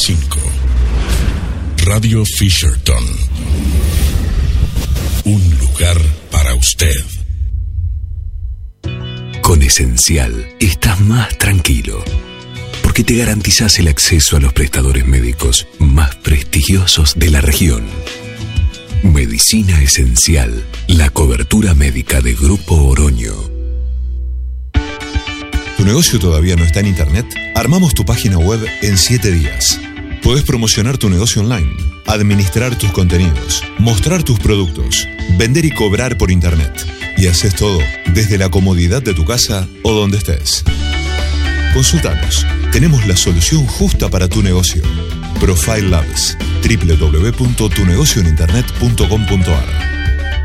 89.5. Radio Fisherton. Un lugar para usted. Con Esencial estás más tranquilo, porque te garantizás el acceso a los prestadores médicos más prestigiosos de la región. Medicina Esencial, la cobertura médica de Grupo Oroño. ¿Tu negocio todavía no está en internet? Armamos tu página web en 7 días. Podés promocionar tu negocio online, administrar tus contenidos, mostrar tus productos, vender y cobrar por internet. Y haces todo desde la comodidad de tu casa o donde estés. Consultanos. Tenemos la solución justa para tu negocio. Profile Labs. www.tunegocioeninternet.com.ar.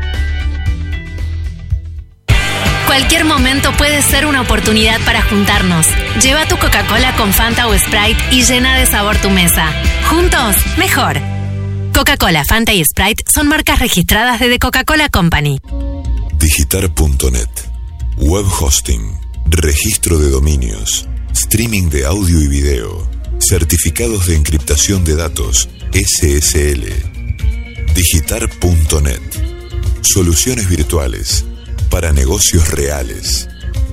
Cualquier momento puede ser una oportunidad para juntarnos. Lleva tu Coca-Cola con Fanta o Sprite y llena de sabor tu mesa. Juntos, mejor. Coca-Cola, Fanta y Sprite son marcas registradas de The Coca-Cola Company. Digitar.net. Web hosting. Registro de dominios. Streaming de audio y video. Certificados de encriptación de datos. SSL. Digitar.net. Soluciones virtuales para negocios reales.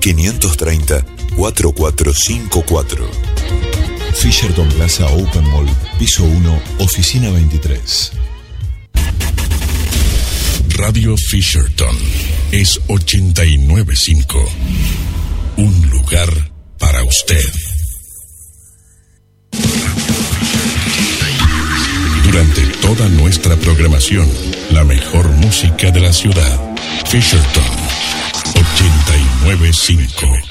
530-4454. Fisherton Plaza Open Mall, piso 1, oficina 23. Radio Fisherton es 89.5. Un lugar para usted. Durante toda nuestra programación, la mejor música de la ciudad. Fisherton 89.5.